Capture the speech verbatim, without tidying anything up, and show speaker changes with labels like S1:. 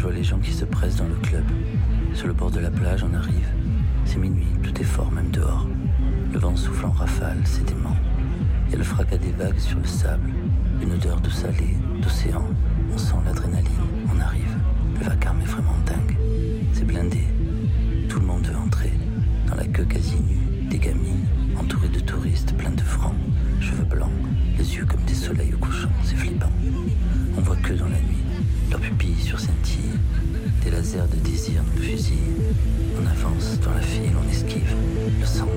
S1: vois les gens qui se pressent dans le club. Sur le bord de la plage, on arrive. C'est minuit, tout est fort, même dehors. Le vent souffle en rafale, c'est dément. Il y a le fracas des vagues sur le sable. Une odeur d'eau salée, d'océan. On sent l'adrénaline, on arrive. Le vacarme est vraiment dingue. C'est blindé. Tout le monde veut entrer. Dans la queue quasi nue, des gamines, entourées de touristes, plein de francs. Cheveux blancs, les yeux comme des soleils au couchant, c'est flippant. On voit que dans la nuit, leurs pupilles sur scintille. Des lasers de désir nous fusillent. On avance dans la file, on esquive. Le sang